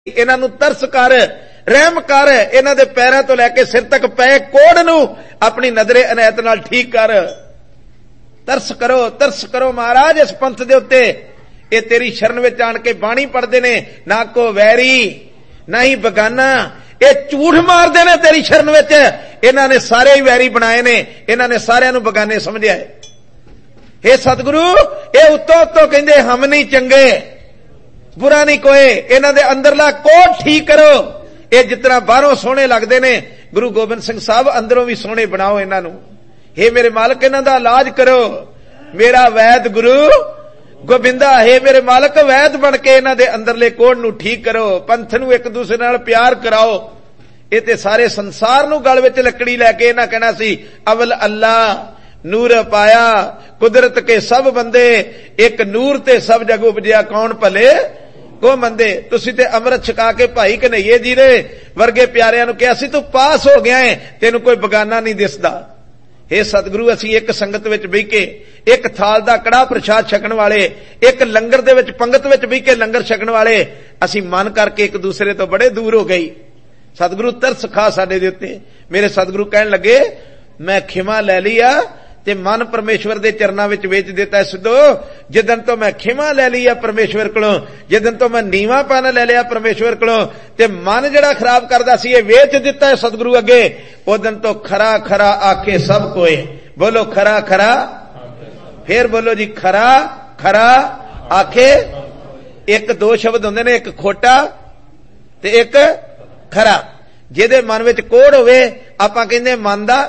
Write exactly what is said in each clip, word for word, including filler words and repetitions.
इन्हां नूं तरस कर, रहम कर, इन्हां दे पैरां तो लैके सिर तक पए कोड़ नूं अपनी नजरे इनायत नाल ठीक कर। तरस करो, तरस करो महाराज इस पंथ दे उत्ते। ये तेरी शरण विच आण के बाणी पढ़दे ने, ना को वैरी ना ही बगाना, ये झूठ मारदे ने तेरी शरण विच। इन्हां ने सारे ही वैरी बनाए ने, इन्हां ने सारिआं नूं बगाने समझिआ है। हे सतगुरु, ये उत्तों उत्तों कहंदे हम नहीं चंगे, बुरा नहीं कोई, इन्हां दे अंदरला कोड ठीक करो। ये जितना बाहरों सोहणे लगदे ने, गुरु गोबिंद सिंह साहब अंदरों भी सोहणे बनाओ इन्हां नूं। हे मेरे मालक, इन्हां दा इलाज करो। मेरा वैद गुरु गोबिंदा, हे मेरे मालक वैद बन के इन्हां दे अंदरले कोड नूं ठीक करो। पंथ नूं एक दूसरे नाल प्यार कराओ। ये ते सारे संसार नूं गल विच लकड़ी लैके इन्हां कहना सी अवल अल्लाह नूर पाया कुदरत के सब बंदे, एक नूर ते सब जग उपजिया कौन भले को मंदे। तुसी ते अमृत छका के भाई कन्हैये जी दे वर्गे प्यारिਆਂ ਨੂੰ ਕਿਹਾ ਸੀ तू पास हो गया है, तेनू कोई बगाना नहीं दिसदा। हे सतगुरु, असी एक संगत विच बह के एक थाल दा कड़ा प्रसाद छकण वाले, एक लंगर दे विच पंगत विच बह के लंगर छकण वाले, असी मन करके एक दूसरे तो बड़े दूर हो गई। सतगुरु तरस खा साडे दे उत्ते। मेरे सतगुरु कहण लगे मैं खिमा लै ली आ ते मन परमेश्वर दे चरनां विच वेच दिता है। सिद्धो, जिदन तो मैं खिमा लै ली आ परमेश्वर कोलों, जिदन तो मैं नीवापन लै लिया परमेश्वर कोलों, ते मन जिहड़ा खराब करदा सी ये वेच दिता है सतगुरु अगे, उदन तो खरा खरा आखे सब कोई। बोलो खरा खरा, फिर बोलो जी खरा खरा आखे। एक दो शब्द हुंदे ने, एक खोटा ते एक खरा। जिहदे मन विच कोड़ होवे आपां कहंदे मन दा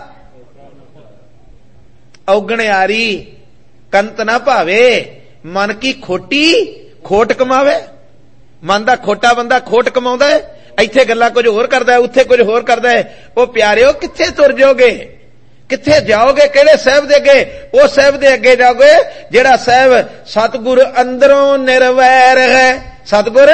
औगणियारी कंत ना भावे, मन की खोटी खोट कमावे। मन दा खोटा बंदा खोट कमाउंदा है, इत्थे गल्लां कुछ होर करदा है, उत्थे कुछ होर करदा है। ओ प्यारिओ, कित्थे तुर जाओगे, कित्थे जाओगे, किहड़े साहिब दे अगे? ओ साहिब दे अगे जाओगे जिहड़ा साहिब सतगुर अंदरों निर्वैर है। सतगुर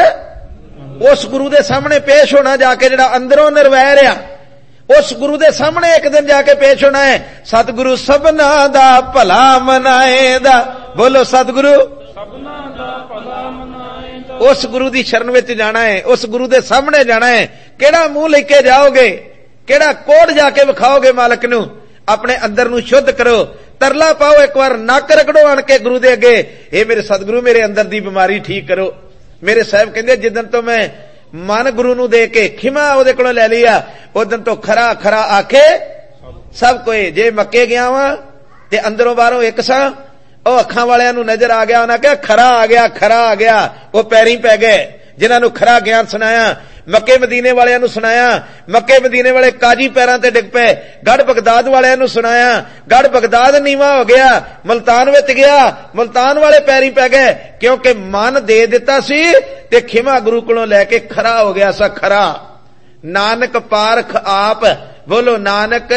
उस गुरु दे सामने पेश होना जाके जिहड़ा अंदरों निर्वैर आ, उस गुरु दे सामने एक दिन जाके पेश होना है। सतगुरु सबना दा भला मनाएंदा। बोलो सतगुरु सबना दा भला मनाएंदा। उस गुरु दी शरण विच जाना है, उस गुरु दे सामने जाना है। केड़ा मुंह लेके जाओगे, केड़ा कोड जाके विखाओगे मालक नूं? अपने अंदर नूं शुद्ध करो, तरला पाओ, एक बार नक रगड़ो आण के गुरु दे अगे, हे मेरे सतगुरु मेरे अंदर दी बीमारी ठीक करो। मेरे साहब कहंदे जिदन तो मैं मन गुरु नूं दे के खिमा ओदे कोलों लै लिया, उदन तो खरा खरा आखे सब कोई। जे मक्के गया वां ते अंदरों बाहरों एक सा, ओ अखां वालियां नूं नजर आ गया, उन्हां कहा खरा आ गया खरा आ गया। वो पैरीं पै गए जिन्हां नूं खरा ज्ञान सुनाया। मक्के मदीने वालियां नूं सुनाया, मक्के मदीने वाले काजी पैरां ते डिग पे। गढ़ बगदाद वालियां नूं सुनाया, गढ़ बगदाद नीवा हो गया। मुल्तान विच गया, मुल्तान वाले पैरीं पै गए, क्योंकि मन दे दिता सी ते खिमा गुरु कोलों लैके खरा हो गया सा खरा। नानक पारख आप, बोलो नानक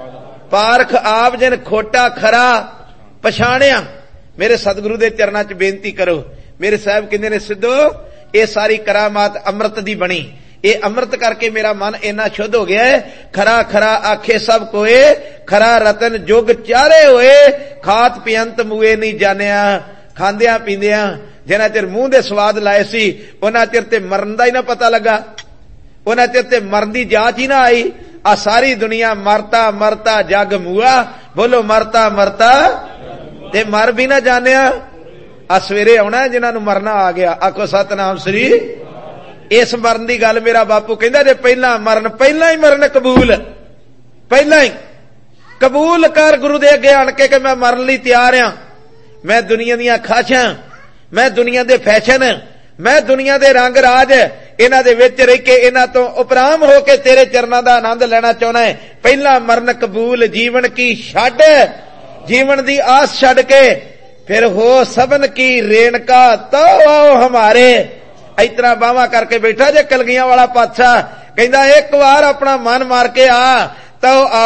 पारख आप, जिन खोटा खरा पछाणिया। मेरे सतगुरु दे चरनां च बेनती करो। मेरे साहब कहंदे ने सिद्धो, ये सारी करामात अमृत दी बनी, ये अमृत करके मेरा मन इन्ना शुद्ध हो गया है। खरा खरा आखे सब कोए, खरा रतन जुग चारे होए, खात पियंत मुए नहीं जानिया। खांदियां पींदियां जिन्ना चिर मूंह दे स्वाद लाए सी, उन्ना चिर ते मरन दा ही ना पता लगा, उन्ना चिर ते मरन दी जांच ही ना आई। आ सारी दुनिया मरता मरता जग मुआ। बोलो मरता मरता ते मर भी ना जानिया। आ सवेरे आउणा जिन्हां नूं मरना आ गया, आखो सतनाम श्री। इस मरन दी गल मेरा बापू कहंदा जे पहला मरन, पहला ही मरन कबूल, पहला ही कबूल कर गुरु दे अगे आण के कि मैं मरन लई तैयार हां। मैं दुनिया दीयां खाशां, मैं दुनिया दे फैशन, मैं दुनिया दे रंग राज, इन्हां दे विच रह के इन्हां तो उपराम हो के तेरे चरनां दा आनंद लेना चाहना है। पहला मरन कबूल, जीवन की छड्ड, जीवन दी आस छड्ड के फिर हो सबन की रेणका तो आओ हमारे। इतना बावा करके बैठा जे कलगियां वाला पातशाह कहंदा एक बार अपना मन मार के आ तो